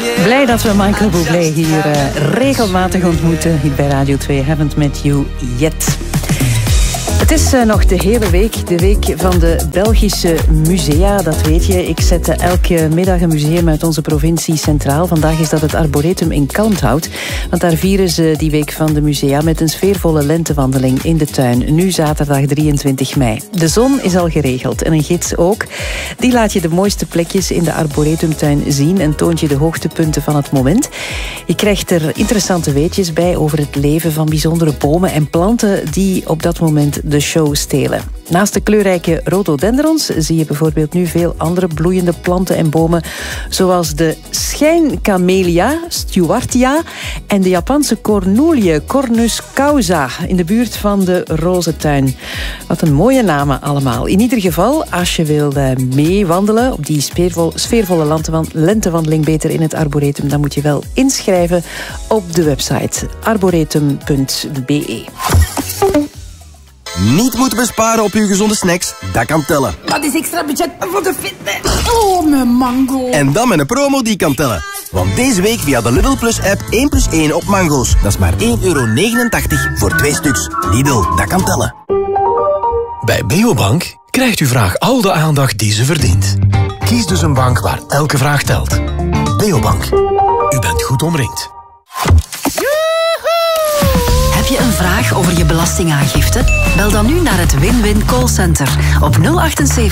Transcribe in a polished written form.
Blij dat we Michael Bublé hier regelmatig ontmoeten hier bij Radio 2. Haven't met you yet. Het is nog de hele week, de week van de Belgische musea, dat weet je. Ik zet elke middag een museum uit onze provincie centraal. Vandaag is dat het Arboretum in Kalmthout. Want daar vieren ze die week van de musea met een sfeervolle lentewandeling in de tuin. Nu zaterdag 23 mei. De zon is al geregeld en een gids ook. Die laat je de mooiste plekjes in de Arboretumtuin zien en toont je de hoogtepunten van het moment. Je krijgt er interessante weetjes bij over het leven van bijzondere bomen en planten die op dat moment de show stelen. Naast de kleurrijke rhododendrons zie je bijvoorbeeld nu veel andere bloeiende planten en bomen, zoals de schijncamellia, Stewartia, en de Japanse cornoelie, Cornus causa, in de buurt van de Rozentuin. Wat een mooie namen allemaal. In ieder geval, als je wil meewandelen op die sfeervolle lentewandeling beter in het Arboretum, dan moet je wel inschrijven op de website arboretum.be. Niet moeten besparen op uw gezonde snacks? Dat kan tellen. Dat is extra budget voor de fitness. Oh, mijn mango. En dan met een promo die kan tellen. Want deze week via de Lidl Plus app 1+1 op mango's. Dat is maar €1,89 voor 2 stuks. Lidl, dat kan tellen. Bij Beobank krijgt uw vraag al de aandacht die ze verdient. Kies dus een bank waar elke vraag telt. Beobank. U bent goed omringd. Heb je een vraag over je belastingaangifte? Bel dan nu naar het Win-Win Callcenter op 078